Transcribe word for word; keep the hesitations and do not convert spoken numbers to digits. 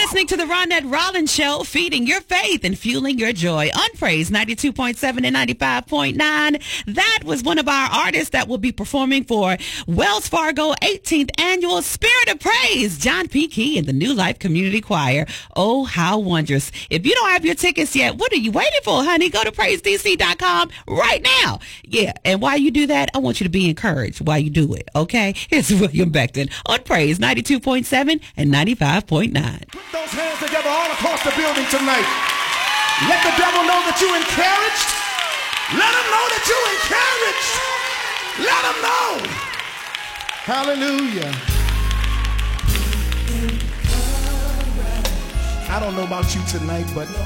listening to the Ronette Rollins Show, feeding your faith and fueling your joy on Praise ninety-two point seven and ninety-five point nine. That was one of our artists that will be performing for Wells Fargo eighteenth Annual Spirit of Praise, John P. Key and the New Life Community Choir. Oh, how wondrous. If you don't have your tickets yet, what are you waiting for, honey? Go to praise d c dot com right now. Yeah, and while you do that, I want you to be encouraged while you do it, okay? Here's William Beckton on Praise ninety-two point seven and ninety-five point nine. Put those hands together all across the building tonight. Let the devil know that you're encouraged. Let him know that you're encouraged. Let him know. Hallelujah. I don't know about you tonight, but